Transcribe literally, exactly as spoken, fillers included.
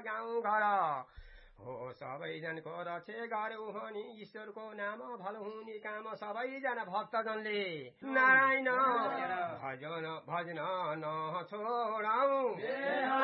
गाउँ घर हो सबैजनको रक्षे गर्यो भनी ईश्वरको नाम भल हुने काम सबैजना भक्तजनले नारायण भजन भजन नछोडाऊ